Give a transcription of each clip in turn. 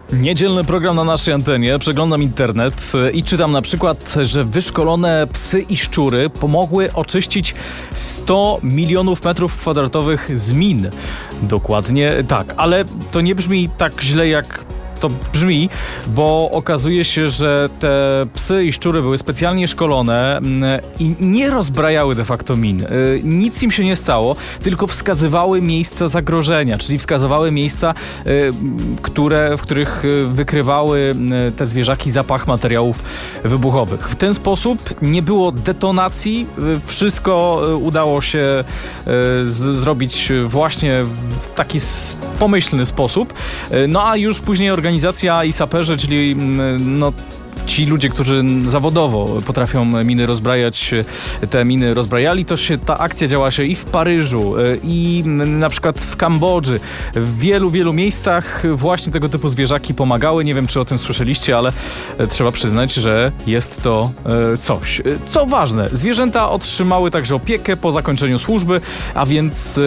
Niedzielny program na naszej antenie. Przeglądam internet i czytam na przykład, że wyszkolone psy i szczury pomogły oczyścić 100 milionów metrów kwadratowych z min. Dokładnie tak, ale to nie brzmi tak źle jak to brzmi, bo okazuje się, że te psy i szczury były specjalnie szkolone i nie rozbrajały de facto min. Nic im się nie stało, tylko wskazywały miejsca zagrożenia, czyli wskazywały miejsca, w których wykrywały te zwierzaki zapach materiałów wybuchowych. W ten sposób nie było detonacji, wszystko udało się zrobić właśnie w taki pomyślny sposób. No a już później organizacja i saperzy, czyli ci ludzie, którzy zawodowo potrafią miny rozbrajać, te miny rozbrajali, ta akcja działa się i w Paryżu, i na przykład w Kambodży. W wielu miejscach właśnie tego typu zwierzaki pomagały. Nie wiem, czy o tym słyszeliście, ale trzeba przyznać, że jest to coś. Co ważne, zwierzęta otrzymały także opiekę po zakończeniu służby, a więc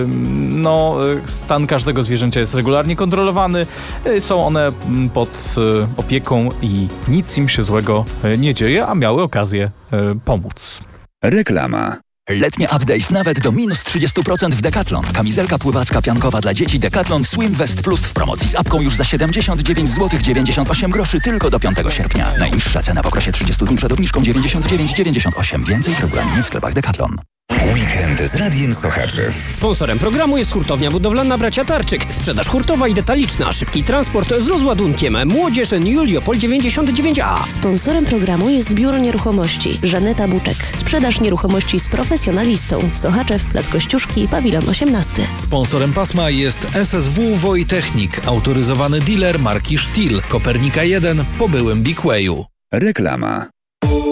stan każdego zwierzęcia jest regularnie kontrolowany. Są one pod opieką i nic im się złego nie dzieje, a miały okazję pomóc. Reklama. Letnie update nawet do minus 30% w Decathlon. Kamizelka pływacka piankowa dla dzieci Decathlon Swim Vest Plus w promocji z apką już za 79 zł 98 groszy tylko do 5 sierpnia. Najniższa cena w okresie 30 dni przed obniżką 99,98. Więcej w regulaminie w sklepach Decathlon. Weekend z Radiem Sochaczew. Sponsorem programu jest hurtownia budowlana Bracia Tarczyk. Sprzedaż hurtowa i detaliczna, szybki transport z rozładunkiem. Młodzież Juliopol 99A. Sponsorem programu jest Biuro Nieruchomości Żaneta Buczek. Sprzedaż nieruchomości z profesjonalistą. Sochaczew, Plac Kościuszki, Pawilon 18. Sponsorem pasma jest SSW Wojtechnik, autoryzowany dealer marki Stihl, Kopernika 1 po byłym Big Wayu. Reklama.